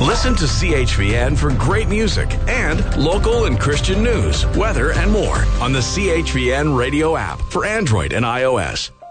Listen to CHVN for great music and local and Christian news, weather, and more on the CHVN radio app for Android and iOS.